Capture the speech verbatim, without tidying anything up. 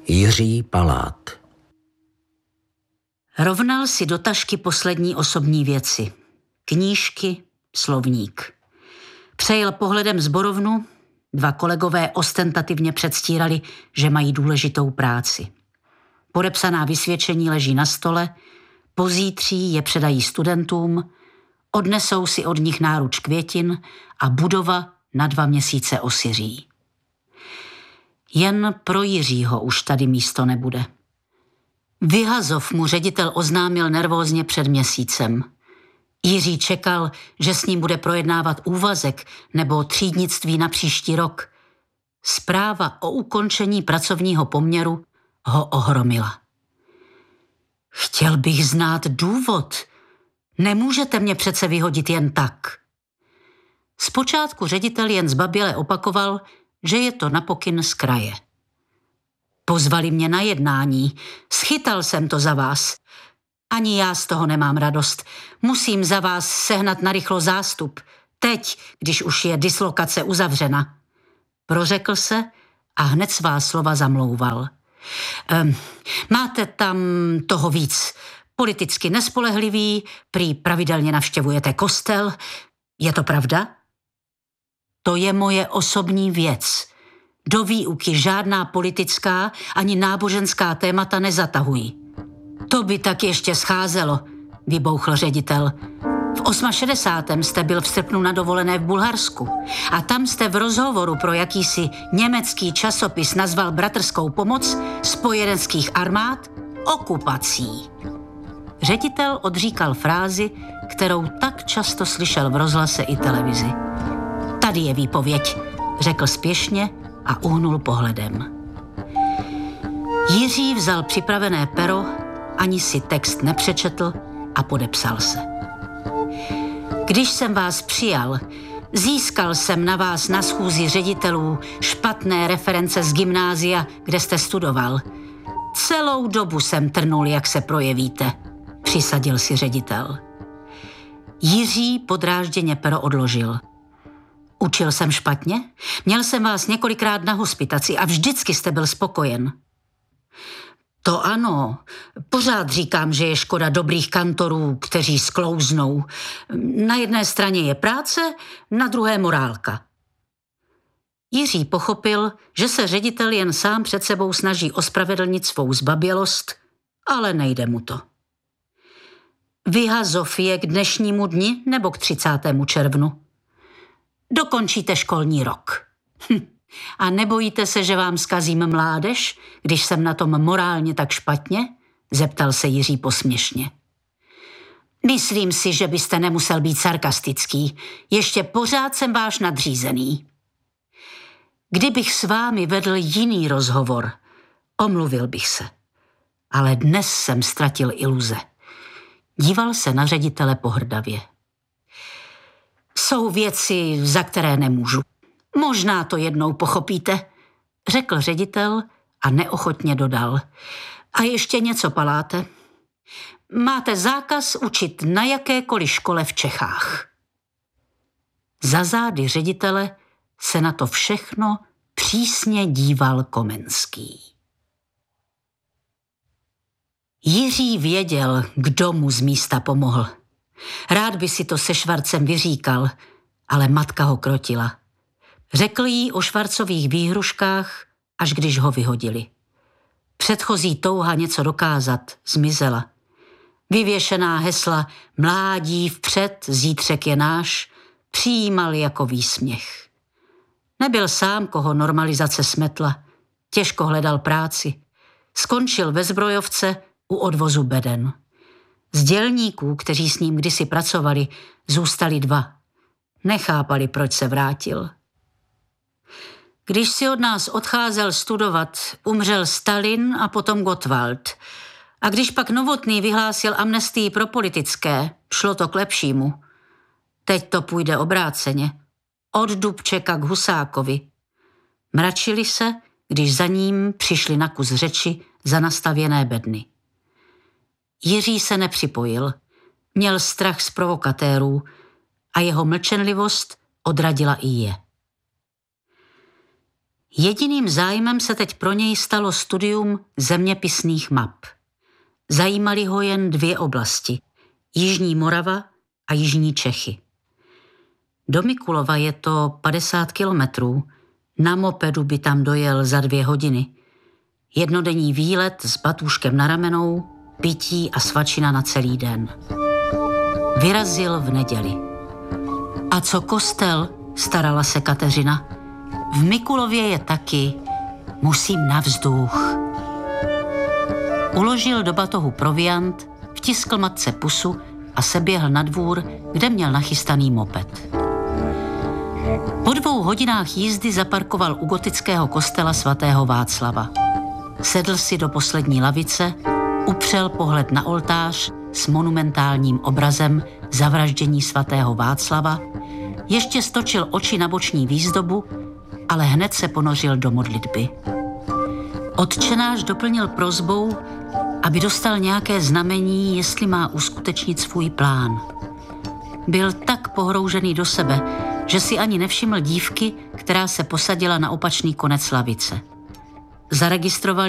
Jiří Palát. Rovnal si do tašky poslední osobní věci. Knížky, slovník. Přejel pohledem zborovnu, dva kolegové ostentativně předstírali, že mají důležitou práci. Podepsaná vysvědčení leží na stole, pozítří je předají studentům, odnesou si od nich náruč květin a budova na dva měsíce osiří. Jen pro Jiřího už tady místo nebude. Vyhazov mu ředitel oznámil nervózně před měsícem. Jiří čekal, že s ním bude projednávat úvazek nebo třídnictví na příští rok. Zpráva o ukončení pracovního poměru ho ohromila. Chtěl bych znát důvod. Nemůžete mě přece vyhodit jen tak. Zpočátku ředitel jen zbaběle opakoval, že je to na pokyn z kraje. Pozvali mě na jednání, schytal jsem to za vás. Ani já z toho nemám radost. Musím za vás sehnat narychlo zástup. Teď, když už je dislokace uzavřena. Prořekl se a hned svá slova zamlouval. Ehm, máte tam toho víc. Politicky nespolehlivý, prý pravidelně navštěvujete kostel. Je to pravda? To je moje osobní věc. Do výuky žádná politická ani náboženská témata nezatahují. To by tak ještě scházelo, vybouchl ředitel. V šedesátém osmém jste byl v srpnu na dovolené v Bulharsku a tam jste v rozhovoru pro jakýsi německý časopis nazval bratrskou pomoc spojeneckých armád okupací. Ředitel odříkal frázi, kterou tak často slyšel v rozhlase i televizi. Tady je výpověď, řekl spěšně a uhnul pohledem. Jiří vzal připravené pero, ani si text nepřečetl a podepsal se. Když jsem vás přijal, získal jsem na vás na schůzi ředitelů špatné reference z gymnázia, kde jste studoval. Celou dobu jsem trnul, jak se projevíte, přisadil si ředitel. Jiří podrážděně pero odložil. Učil jsem špatně? Měl jsem vás několikrát na hospitaci a vždycky jste byl spokojen. To ano, pořád říkám, že je škoda dobrých kantorů, kteří sklouznou. Na jedné straně je práce, na druhé morálka. Jiří pochopil, že se ředitel jen sám před sebou snaží ospravedlnit svou zbabělost, ale nejde mu to. Vyhazov je k dnešnímu dni nebo k třicátému červnu? Dokončíte školní rok. Hm. A nebojíte se, že vám zkazím mládež, když jsem na tom morálně tak špatně? Zeptal se Jiří posměšně. Myslím si, že byste nemusel být sarkastický. Ještě pořád jsem váš nadřízený. Kdybych s vámi vedl jiný rozhovor, omluvil bych se. Ale dnes jsem ztratil iluze. Díval se na ředitele pohrdavě. Jsou věci, za které nemůžu. Možná to jednou pochopíte, řekl ředitel a neochotně dodal. A ještě něco, Paláte. Máte zákaz učit na jakékoliv škole v Čechách. Za zády ředitele se na to všechno přísně díval Komenský. Jiří věděl, kdo mu z místa pomohl. Rád by si to se Švarcem vyříkal, ale matka ho krotila. Řekl jí o Švarcových výhruškách, až když ho vyhodili. Předchozí touha něco dokázat zmizela. Vyvěšená hesla mládí vpřed, zítřek je náš, přijímal jako výsměch. Nebyl sám, koho normalizace smetla. Těžko hledal práci. Skončil ve zbrojovce u odvozu beden. Z dělníků, kteří s ním kdysi pracovali, zůstali dva. Nechápali, proč se vrátil. Když si od nás odcházel studovat, umřel Stalin a potom Gottwald. A když pak Novotný vyhlásil amnestii pro politické, šlo to k lepšímu. Teď to půjde obráceně. Od Dubčeka k Husákovi. Mračili se, když za ním přišli na kus řeči za nastavěné bedny. Jiří se nepřipojil. Měl strach z provokatérů a jeho mlčenlivost odradila i je. Jediným zájmem se teď pro něj stalo studium zeměpisných map. Zajímaly ho jen dvě oblasti, Jižní Morava a Jižní Čechy. Do Mikulova je to padesát kilometrů, na mopedu by tam dojel za dvě hodiny. Jednodenní výlet s batůžkem na ramenou, pití a svačina na celý den. Vyrazil v neděli. A co kostel, starala se Kateřina. V Mikulově je taky, musím na vzduch. Uložil do batohu proviant, vtiskl matce pusu a seběhl na dvůr, kde měl nachystaný moped. Po dvou hodinách jízdy zaparkoval u gotického kostela svatého Václava. Sedl si do poslední lavice, upřel pohled na oltář s monumentálním obrazem zavraždění svatého Václava, ještě stočil oči na boční výzdobu, ale hned se ponořil do modlitby. Otčenáš doplnil prosbou, aby dostal nějaké znamení, jestli má uskutečnit svůj plán. Byl tak pohroužený do sebe, že si ani nevšiml dívky, která se posadila na opačný konec lavice. Zaregistroval